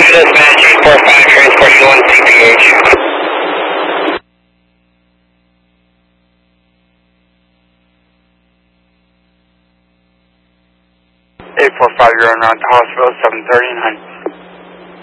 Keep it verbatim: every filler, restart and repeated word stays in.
Dispatch eight four five, transport you one C P H. eight four five, you're on route to hospital, seven thirty-nine.